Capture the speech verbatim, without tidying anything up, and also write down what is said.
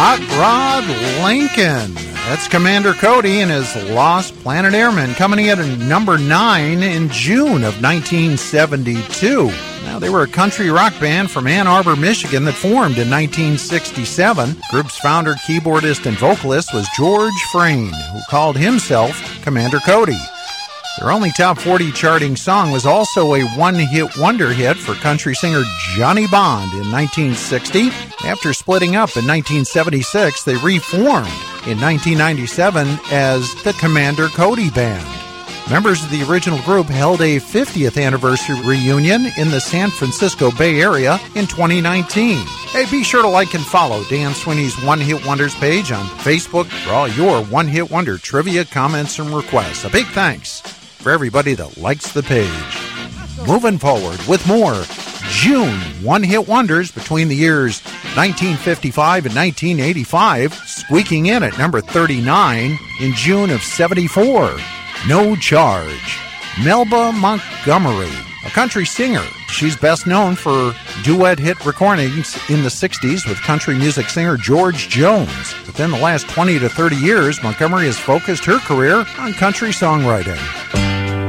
Hot Rod Lincoln. That's Commander Cody and his Lost Planet Airmen, coming in at number nine in June of nineteen seventy-two. Now, they were a country rock band from Ann Arbor, Michigan that formed in nineteen sixty-seven. The group's founder, keyboardist, and vocalist was George Frayne, who called himself Commander Cody. Their only top forty charting song was also a one-hit wonder hit for country singer Johnny Bond in nineteen sixty. After splitting up in nineteen seventy-six, they reformed in nineteen ninety-seven as the Commander Cody Band. Members of the original group held a fiftieth anniversary reunion in the San Francisco Bay Area in twenty nineteen. Hey, be sure to like and follow Dan Sweeney's One Hit Wonders page on Facebook for all your One Hit Wonder trivia, comments, and requests. A big thanks for everybody that likes the page. Moving forward with more June One Hit Wonders between the years nineteen fifty-five and nineteen eighty-five, squeaking in at number thirty-nine in June of seventy-four. No Charge. Melba Montgomery, a country singer. She's best known for duet hit recordings in the sixties with country music singer George Jones. Within the last twenty to thirty years, Montgomery has focused her career on country songwriting.